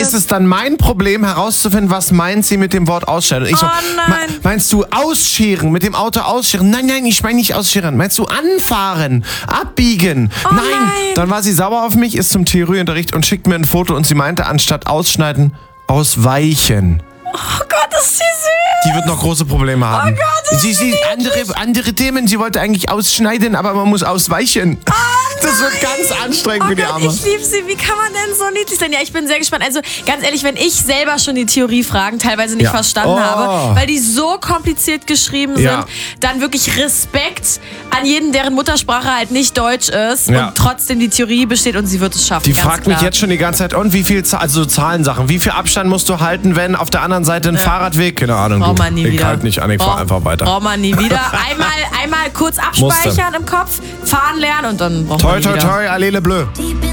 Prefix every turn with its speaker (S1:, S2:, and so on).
S1: ist es dann mein Problem herauszufinden, was meint sie mit dem Wort ausscheren. Ich so,
S2: nein.
S1: Meinst du ausscheren, mit dem Auto ausscheren? Nein, ich meine nicht ausscheren. Meinst du anfahren, abbiegen? Nein. Dann war sie sauer auf mich, ist zum Theorieunterricht und schickt mir ein Foto und sie meinte, anstatt ausschneiden, ausweichen.
S2: Oh Gott, das ist sie süß.
S1: Die wird noch große Probleme haben.
S2: Oh Gott, das ist
S1: sie andere Themen. Sie wollte eigentlich ausschneiden, aber man muss ausweichen.
S2: Oh,
S1: das wird ganz anstrengend für die Arme.
S2: Ich liebe sie. Wie kann man denn so niedlich sein? Ja, ich bin sehr gespannt. Also ganz ehrlich, wenn ich selber schon die Theoriefragen teilweise nicht verstanden habe, weil die so kompliziert geschrieben sind, dann wirklich Respekt an jeden, deren Muttersprache halt nicht Deutsch ist und trotzdem die Theorie besteht und sie wird es schaffen.
S1: Die fragt mich jetzt schon die ganze Zeit, und wie viel, also Zahlensachen, wie viel Abstand musst du halten, wenn auf der anderen Seite ein Fahrradweg? Keine Ahnung.
S2: Braucht man nie
S1: ich
S2: wieder.
S1: halt nicht an, ich fahr einfach weiter.
S2: Braucht man nie wieder. Einmal kurz abspeichern im Kopf, fahren lernen und dann braucht man nie wieder.
S1: Toi, toi, toi, allele bleu.